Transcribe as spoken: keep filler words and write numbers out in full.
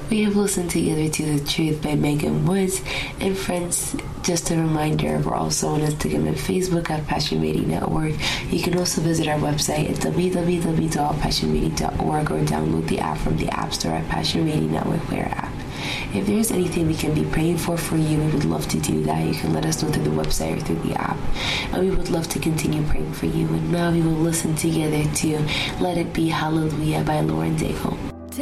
We have listened together to The Truth by Megan Woods. And friends, just a reminder, we're also on Instagram and Facebook at Passion Media Network. You can also visit our website at w w w dot passion media dot org or download the app from the App Store at Passion Media Network Player app. If there's anything we can be praying for for you, we would love to do that. You can let us know through the website or through the app. And we would love to continue praying for you. And now we will listen together to Let It Be Hallelujah by Lauren Daigle.